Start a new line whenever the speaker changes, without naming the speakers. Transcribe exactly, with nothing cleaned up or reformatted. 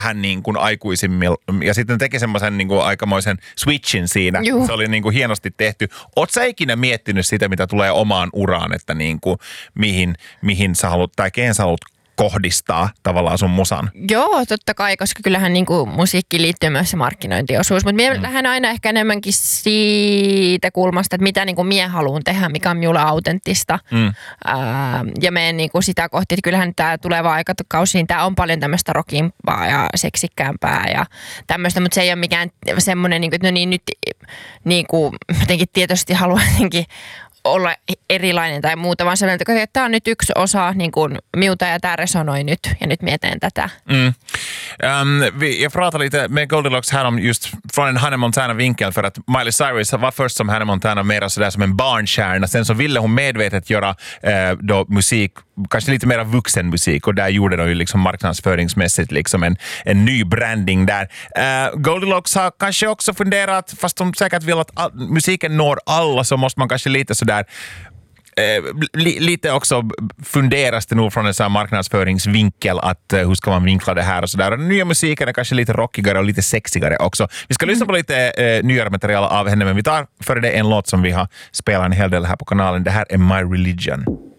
hän niin kuin aikuisimmilla ja sitten teki semmoisen niin kuin aikamoisen switchin siinä.
Juh.
Se oli niin kuin hienosti tehty. Ootko sä ikinä miettinyt sitä, mitä tulee omaan uraan, että niin kuin mihin, mihin sä haluat tai kehen sä haluat kohdistaa tavallaan sun musan?
Joo, totta kai, koska kyllähän niinku musiikki liittyy myös se markkinointiosuus, mutta minä mm. lähden aina ehkä enemmänkin siitä kulmasta, että mitä niinku mie haluan tehdä, mikä on minulle autenttista. Mm. Ää, ja menen niinku sitä kohti, että kyllähän tämä tuleva aikakausi, niin tämä on paljon tämmöistä rockimpaa ja seksikkäämpää ja tämmöistä, mutta se ei ole mikään semmoinen, niinku, että no niin nyt niinku, jotenkin tietysti haluan jotenkin olla erilainen tai muuta, vaan sellainen, että tämä on nyt yksi osa niin kuin miuta ja tämä resonoi nyt ja nyt mietin tätä.
Mm. Um, vi, jag pratade lite med Goldilocks här om just från en Hannah Montana-vinkel för att Miley Cyrus var först som Hannah Montana mera sådär som en barnkärna. Sen så ville hon medvetet göra eh, då musik, kanske lite mer vuxenmusik och där gjorde de ju liksom marknadsföringsmässigt liksom en, en ny branding där. Uh, Goldilocks har kanske också funderat, fast de säkert vill att all, musiken når alla så måste man kanske lite sådär Eh, li, lite också funderas det nog från en sån här marknadsföringsvinkel att eh, hur ska man vinkla det här och sådär. Och den nya musiken är kanske lite rockigare och lite sexigare också. Vi ska lyssna på lite eh, nyare material av henne, men vi tar före det en låt som vi har spelat en hel del här på kanalen. Det här är My Religion.